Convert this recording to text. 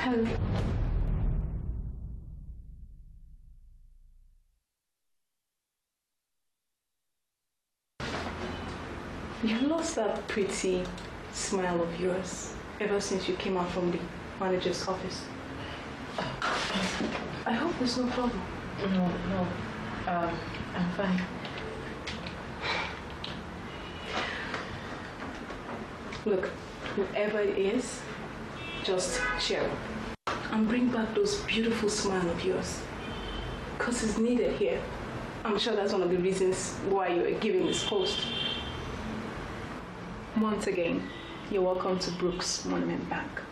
Hello. You lost that pretty smile of yours ever since you came out from the manager's office. I hope there's no problem. No. I'm fine. Look, whoever it is, just cheer up and bring back those beautiful smile of yours. Because it's needed here. I'm sure that's one of the reasons why you're giving this post. Once again, you're welcome to Brooks Monument Bank.